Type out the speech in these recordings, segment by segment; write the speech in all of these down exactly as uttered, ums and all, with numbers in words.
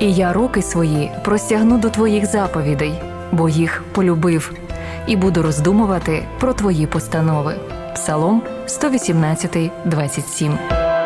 І я руки свої простягну до твоїх заповідей, бо їх полюбив, і буду роздумувати про твої постанови. Псалом сто вісімнадцять, двадцять сім.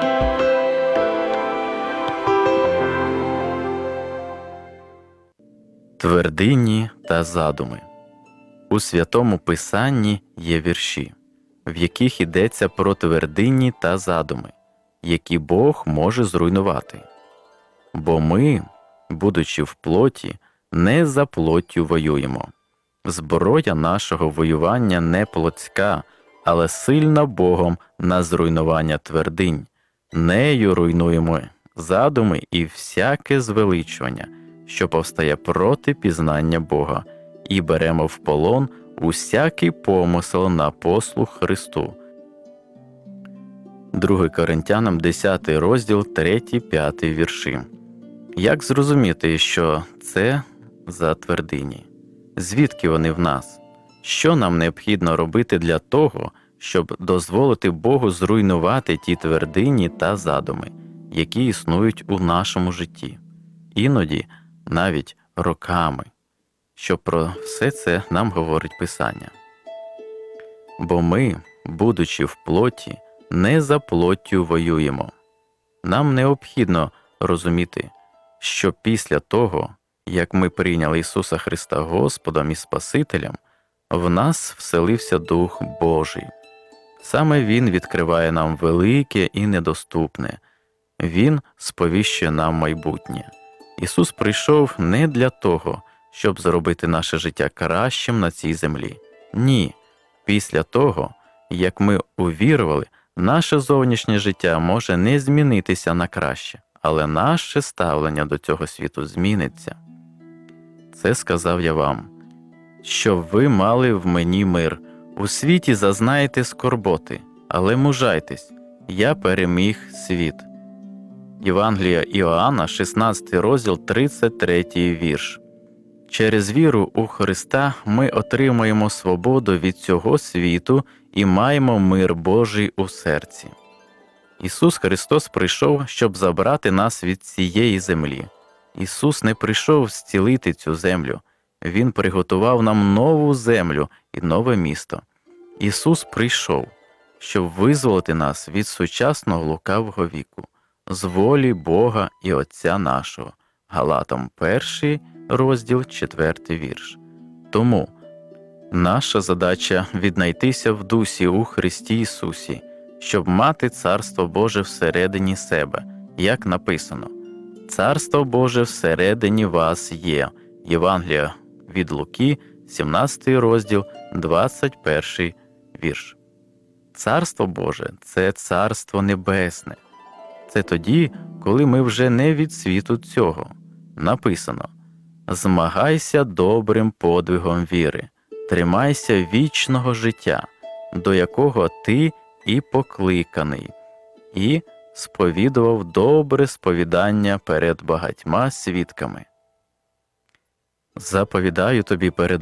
Твердині та задуми. У Святому Писанні є вірші, в яких йдеться про твердині та задуми, які Бог може зруйнувати. Бо ми, будучи в плоті, не за плоттю воюємо. Зброя нашого воювання не плотська, але сильна Богом на зруйнування твердинь. Нею руйнуємо задуми і всяке звеличування, що повстає проти пізнання Бога, і беремо в полон усякий помисел на послух Христу. Другий Коринтянам десятий розділ, третій-п'ятий вірші. Як зрозуміти, що це за твердині? Звідки вони в нас? Що нам необхідно робити для того, щоб дозволити Богу зруйнувати ті твердині та задуми, які існують у нашому житті? Іноді навіть роками. Що про все це нам говорить Писання. Бо ми, будучи в плоті, не за плоттю воюємо. Нам необхідно розуміти, що після того, як ми прийняли Ісуса Христа Господом і Спасителем, в нас вселився Дух Божий. Саме Він відкриває нам велике і недоступне. Він сповіщує нам майбутнє. Ісус прийшов не для того, щоб зробити наше життя кращим на цій землі. Ні. Після того, як ми увірували, наше зовнішнє життя може не змінитися на краще, але наше ставлення до цього світу зміниться. Це сказав я вам, щоб ви мали в мені мир. У світі зазнаєте скорботи, але мужайтесь, я переміг світ. Євангелія Іоанна, шістнадцятий розділ, тридцять третій вірш. Через віру у Христа ми отримуємо свободу від цього світу і маємо мир Божий у серці. Ісус Христос прийшов, щоб забрати нас від цієї землі. Ісус не прийшов зцілити цю землю. Він приготував нам нову землю і нове місто. Ісус прийшов, щоб визволити нас від сучасного лукавого віку, з волі Бога і Отця нашого. Галатам перший розділ, четвертий вірш. Тому наша задача віднайтися в дусі у Христі Ісусі, щоб мати Царство Боже всередині себе, як написано: «Царство Боже всередині вас є». Євангелія від Луки, сімнадцятий розділ, двадцять перший вірш. Царство Боже – це Царство Небесне. Це тоді, коли ми вже не від світу цього. Написано: «Змагайся добрим подвигом віри, тримайся вічного життя, до якого ти і покликаний», і сповідував добре сповідання перед багатьма свідками. Заповідаю тобі перед